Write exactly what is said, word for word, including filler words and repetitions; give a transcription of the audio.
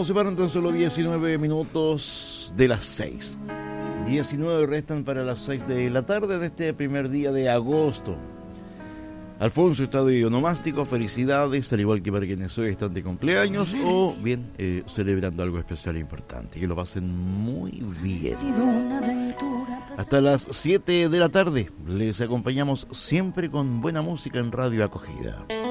Nos separan tan solo diecinueve minutos de las seis. diecinueve restan para las seis de la tarde de este primer día de agosto. Alfonso está de onomástico, felicidades, al igual que para quienes hoy están de cumpleaños o bien eh, celebrando algo especial e importante. Que lo pasen muy bien. Hasta las siete de la tarde les acompañamos siempre con buena música en Radio Acogida.